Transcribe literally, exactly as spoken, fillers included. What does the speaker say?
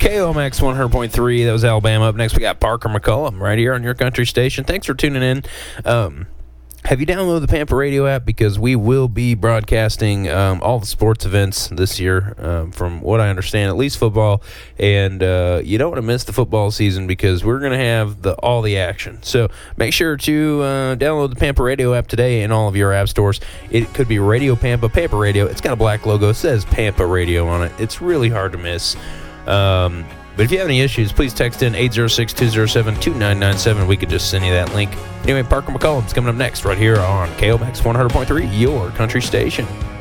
K O M X one hundred point three, that was Alabama. Up next, we got Parker McCollum right here on your country station. Thanks for tuning in. Um, have you downloaded the Pampa Radio app? Because we will be broadcasting um, all the sports events this year, um, from what I understand, at least football. And uh, you don't want to miss the football season because we're going to have the all the action. So make sure to uh, download the Pampa Radio app today in all of your app stores. It could be Radio Pampa, Pampa Radio. It's got a black logo. It says Pampa Radio on it. It's really hard to miss. Um, but if you have any issues, please text in eight zero six, two zero seven, two nine nine seven. We could just send you that link. Anyway, Parker McCollum's coming up next right here on K O M X one hundred point three, your country station.